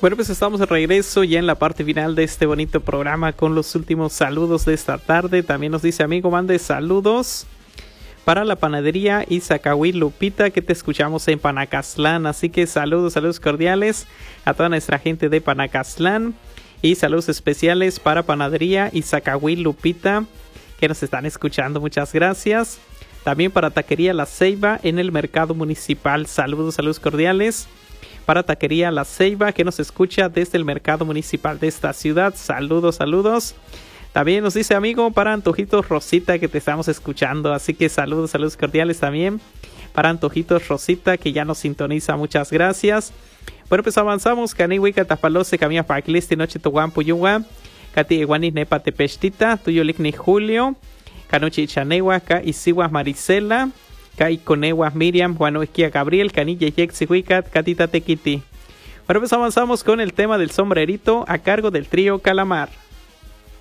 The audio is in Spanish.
Bueno, pues estamos de regreso ya en la parte final de este bonito programa con los últimos saludos de esta tarde. También nos dice amigo, mande saludos para la panadería Izacahuil Lupita, que te escuchamos en Panacastlán. Así que saludos cordiales a toda nuestra gente de Panacastlán. Y saludos especiales para panadería Izacahuil Lupita, que nos están escuchando. Muchas gracias. También para Taquería La Ceiba en el Mercado Municipal. Saludos cordiales para Taquería La Ceiba, que nos escucha desde el Mercado Municipal de esta ciudad. Saludos. También nos dice amigo para Antojitos Rosita, que te estamos escuchando. Así que saludos cordiales también para Antojitos Rosita, que ya nos sintoniza. Muchas gracias. Bueno, pues avanzamos. Canihui Catapalose, Camilla Paclisti, Noche Toguan Puyuwa, Cati Iguanis Nepa Tepestita, Tuyo Ligni Julio, Canochi Chanewa, Ca Isiwas Marisela, Ca Iconewas Miriam, Juanoesquia Gabriel, Canilla Yexihuicat, Catita Tequiti. Bueno, pues avanzamos con el tema del sombrerito a cargo del trío Calamar.